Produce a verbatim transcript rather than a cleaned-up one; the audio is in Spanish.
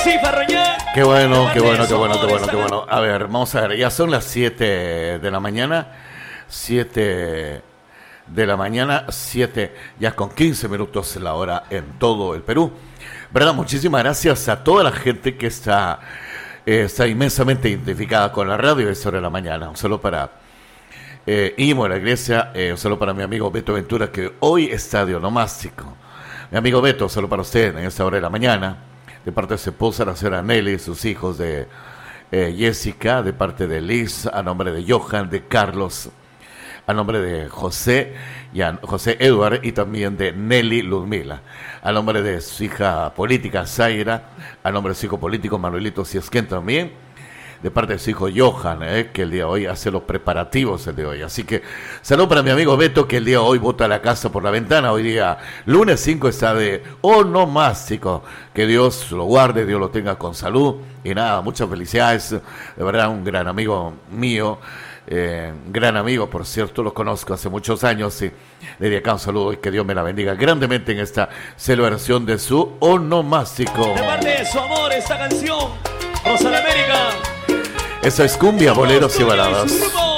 sí, Farroñá. Qué bueno, qué bueno, qué bueno, qué bueno, qué bueno. A ver, vamos a ver, ya son las siete de la mañana. siete de la mañana, siete, ya con quince minutos la hora en todo el Perú. ¿Verdad? Muchísimas gracias a toda la gente que está, eh, está inmensamente identificada con la radio de esta hora de la mañana. Un saludo para eh, Imo de la Iglesia, eh, un saludo para mi amigo Beto Ventura, que hoy está de onomástico. Mi amigo Beto, un saludo para usted en esta hora de la mañana. De parte de su esposa, la señora Nelly, sus hijos de eh, Jessica, de parte de Liz, a nombre de Johan, de Carlos, a nombre de José, y a José Edward, y también de Nelly Ludmila, a nombre de su hija política, Zaira, a nombre de su hijo político, Manuelito Ciesquén también, de parte de su hijo Johan, eh, que el día de hoy hace los preparativos el día de hoy. Así que saludo para mi amigo Beto, que el día de hoy bota la casa por la ventana. Hoy día, lunes cinco, está de onomástico. Que Dios lo guarde, Dios lo tenga con salud. Y nada, muchas felicidades. De verdad, un gran amigo mío. Eh, gran amigo, por cierto, lo conozco hace muchos años. Y le doy acá un saludo y que Dios me la bendiga grandemente en esta celebración de su onomástico. De parte de su amor, esta canción, Rosa de América. Esa es cumbia, boleros y baladas.